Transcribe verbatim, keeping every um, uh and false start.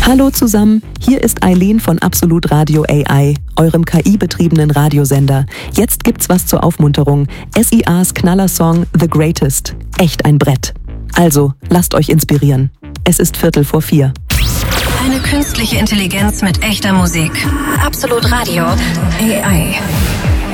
Hallo zusammen, hier ist Eileen von Absolut Radio A I, eurem K I-betriebenen Radiosender. Jetzt gibt's was zur Aufmunterung. S I As Knallersong The Greatest. Echt ein Brett. Also, lasst euch inspirieren. Es ist Viertel vor vier. Eine künstliche Intelligenz mit echter Musik. Absolut Radio A I.